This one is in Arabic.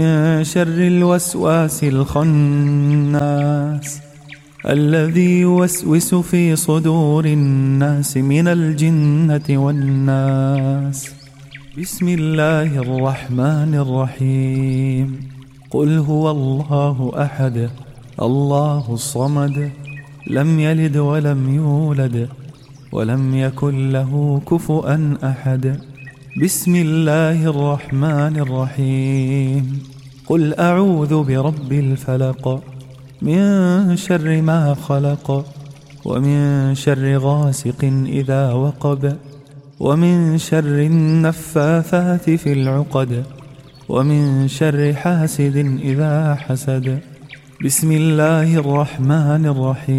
من شر الوسواس الخناس الذي يوسوس في صدور الناس من الجنة والناس. بسم الله الرحمن الرحيم. قل هو الله أحد الله الصمد لم يلد ولم يولد ولم يكن له كفؤا أحد. بسم الله الرحمن الرحيم. قل أعوذ برب الفلق من شر ما خلق ومن شر غاسق إذا وقب ومن شر النفاثات في العقد ومن شر حاسد إذا حسد. بسم الله الرحمن الرحيم.